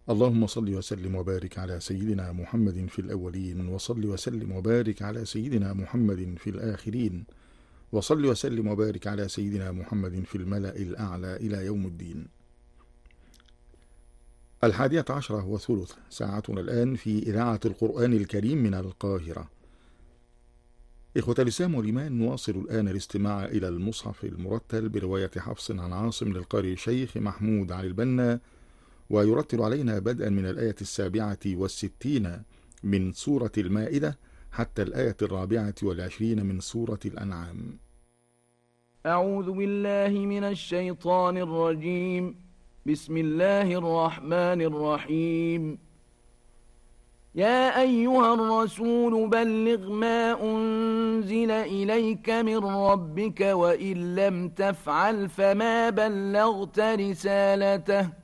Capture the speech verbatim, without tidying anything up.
اللهم صل وسلم وبارك على سيدنا محمد في الأولين، وصل وسلم وبارك على سيدنا محمد في الآخرين، وصل وسلم وبارك على سيدنا محمد في الملأ الأعلى إلى يوم الدين. الحادية عشرة وثلث، ساعتنا الآن في إذاعة القرآن الكريم من القاهرة. إخوة الإسلام والإيمان، نواصل الآن الاستماع إلى المصحف المرتل برواية حفص عن عاصم للقارئ الشيخ محمود علي البنا، ويرتل علينا بدءا من الآية السابعة والستين من سورة المائدة حتى الآية الرابعة والعشرين من سورة الأنعام. أعوذ بالله من الشيطان الرجيم. بسم الله الرحمن الرحيم. يا أيها الرسول بلغ ما أنزل إليك من ربك وإن لم تفعل فما بلغت رسالته